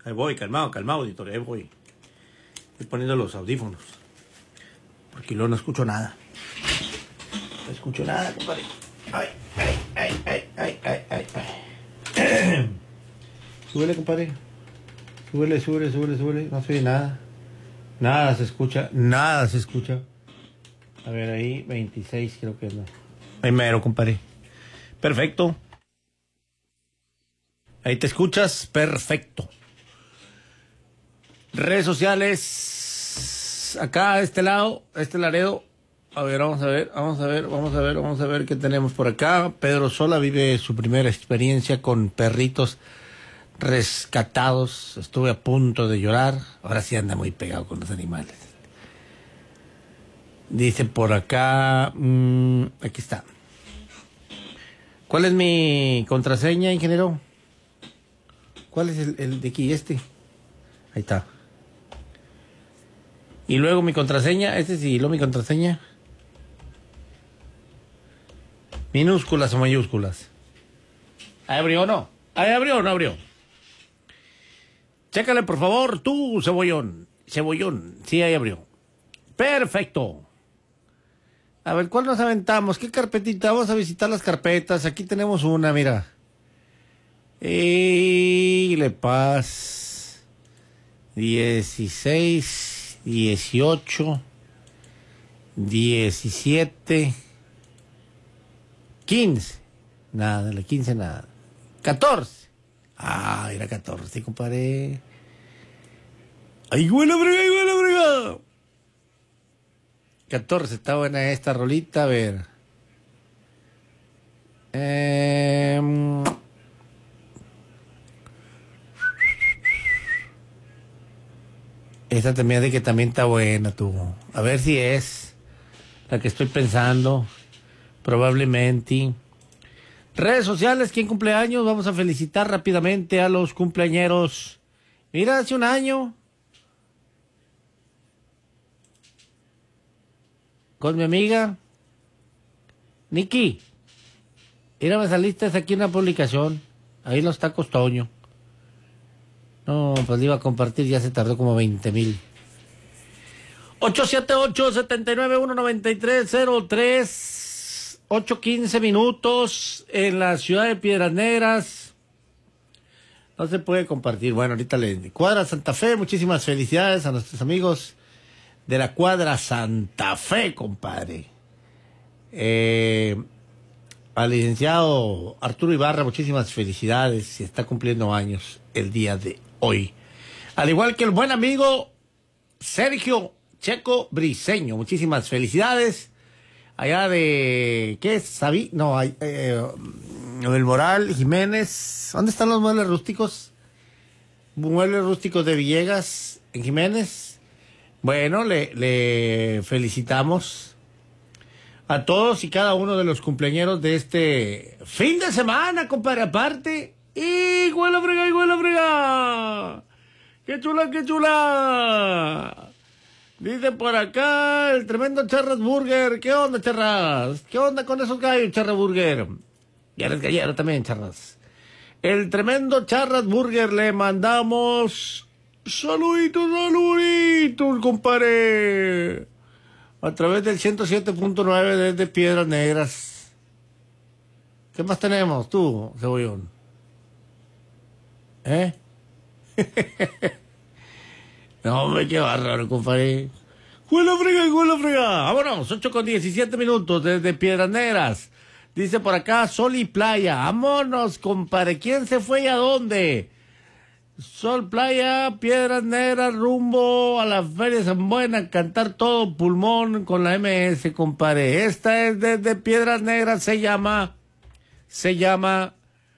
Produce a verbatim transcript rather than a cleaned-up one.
Ahí voy, calmado, calmado, auditorio, ahí voy. Estoy poniendo los audífonos. Porque luego no escucho nada. No escucho nada, compadre. Ay, ay, ay, ay, ay, ay, ay, ay. Súbele, compadre. Súbele, súbele, súbele, súbele. No se oye nada. Nada se escucha, nada se escucha. A ver, ahí, veintiséis creo que es. No. Ahí mero, compadre. Perfecto. Ahí te escuchas, perfecto. Redes sociales, acá a este lado, a este Laredo. A ver, vamos a ver, vamos a ver, vamos a ver, vamos a ver qué tenemos por acá. Pedro Sola vive su primera experiencia con perritos rescatados. Estuve a punto de llorar. Ahora sí anda muy pegado con los animales. Dice por acá, mmm, aquí está. ¿Cuál es mi contraseña, ingeniero? ¿Cuál es el, el de aquí, este? Ahí está. Y luego mi contraseña, este sí, luego mi contraseña. ¿Minúsculas o mayúsculas? ¿Ahí abrió o no? ¿Ahí abrió o no abrió? Chécale, por favor, tú, cebollón. Cebollón, sí, ahí abrió. Perfecto. A ver, ¿cuál nos aventamos? ¿Qué carpetita? Vamos a visitar las carpetas. Aquí tenemos una, mira. Y Le Paz. dieciséis, dieciocho, diecisiete, quince. Nada, la quince nada. catorce. Ah, era catorce, compadre. ¡Ay, buena brega, ay, buena brega! catorce, está buena esta rolita, a ver. Eh, esta también de que también está buena, tú. A ver si es la que estoy pensando. Probablemente. Redes sociales, ¿quién cumple años? Vamos a felicitar rápidamente a los cumpleañeros. Mira, hace un año. Con mi amiga Nikki. Mira, me saliste aquí una publicación. Ahí los tacos Toño. No, pues le iba a compartir, ya se tardó como veinte mil. ocho siete ocho, siete nueve uno, nueve tres cero tres. ocho quince minutos en la ciudad de Piedras Negras. No se puede compartir. Bueno, ahorita le... Cuadra Santa Fe, muchísimas felicidades a nuestros amigos de la Cuadra Santa Fe, compadre. Eh, al licenciado Arturo Ibarra, muchísimas felicidades. Se está cumpliendo años el día de hoy. Al igual que el buen amigo Sergio Checo Briseño, muchísimas felicidades. Allá de... ¿Qué es? ¿Sabí? No, hay... Eh, del Moral, Jiménez. ¿Dónde están los muebles rústicos? Muebles rústicos de Villegas, en Jiménez. Bueno, le, le felicitamos a todos y cada uno de los cumpleañeros de este fin de semana, compadre, aparte. ¡Y huela frega, y huela frega! ¡Qué chula, qué chula! Dice por acá el tremendo Charras Burger. ¿Qué onda, Charras? ¿Qué onda con esos gallos, Charras Burger? Ya eres gallero también, Charras. El tremendo Charras Burger, le mandamos saluditos, saluditos, compadre. A través del ciento siete punto nueve desde Piedras Negras. ¿Qué más tenemos, tú, cebollón? ¿Eh? No, hombre, qué bárbaro, compadre. ¡Juela frega, juela frega! Vámonos, ocho con diecisiete minutos desde Piedras Negras. Dice por acá, Sol y Playa. Vámonos, compadre. ¿Quién se fue y a dónde? Sol, Playa, Piedras Negras, rumbo a la Feria de San Buena, cantar todo pulmón con la M S, compadre. Esta es desde Piedras Negras, se llama, se llama